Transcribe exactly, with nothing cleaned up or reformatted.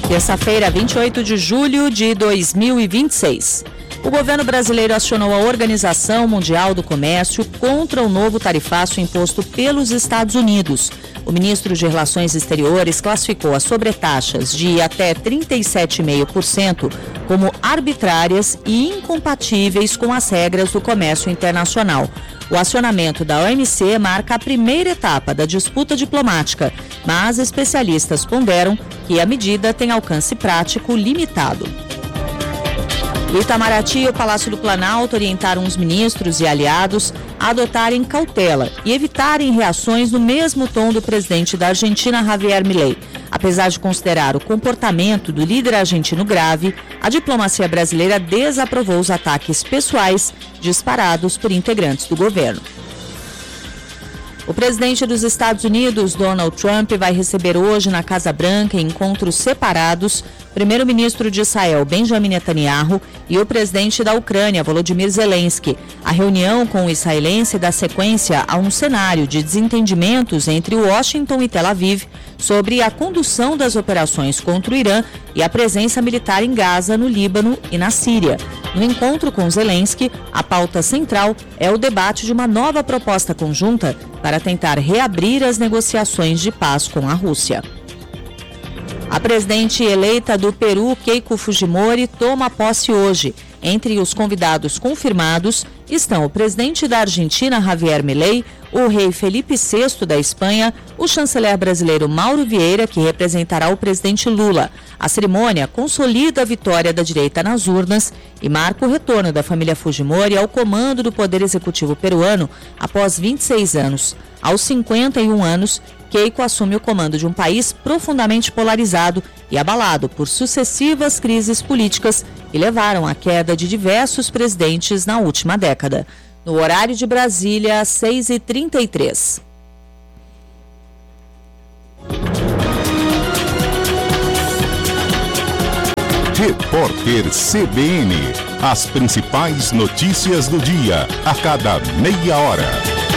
Terça-feira, vinte e oito de julho de dois mil e vinte e seis. O governo brasileiro acionou a Organização Mundial do Comércio contra o novo tarifaço imposto pelos Estados Unidos. O ministro de Relações Exteriores classificou as sobretaxas de até trinta e sete vírgula cinco por cento como arbitrárias e incompatíveis com as regras do comércio internacional. O acionamento da O M C marca a primeira etapa da disputa diplomática, mas especialistas ponderam que a medida tem alcance prático limitado. O Itamaraty e o Palácio do Planalto orientaram os ministros e aliados a adotarem cautela e evitarem reações no mesmo tom do presidente da Argentina, Javier Milei. Apesar de considerar o comportamento do líder argentino grave, a diplomacia brasileira desaprovou os ataques pessoais disparados por integrantes do governo. O presidente dos Estados Unidos, Donald Trump, vai receber hoje na Casa Branca, em encontros separados, o primeiro-ministro de Israel, Benjamin Netanyahu, e o presidente da Ucrânia, Volodymyr Zelensky. A reunião com o israelense dá sequência a um cenário de desentendimentos entre Washington e Tel Aviv sobre a condução das operações contra o Irã e a presença militar em Gaza, no Líbano e na Síria. No encontro com Zelensky, a pauta central é o debate de uma nova proposta conjunta para tentar reabrir as negociações de paz com a Rússia. A presidente eleita do Peru, Keiko Fujimori, toma posse hoje. Entre os convidados confirmados estão o presidente da Argentina, Javier Milei, o rei Felipe sexto da Espanha, o chanceler brasileiro Mauro Vieira, que representará o presidente Lula. A cerimônia consolida a vitória da direita nas urnas e marca o retorno da família Fujimori ao comando do Poder Executivo peruano após vinte e seis anos. Aos cinquenta e um anos, Keiko assume o comando de um país profundamente polarizado e abalado por sucessivas crises políticas que levaram à queda de diversos presidentes na última década. No horário de Brasília, seis e trinta e três. Repórter C B N. As principais notícias do dia, a cada meia hora.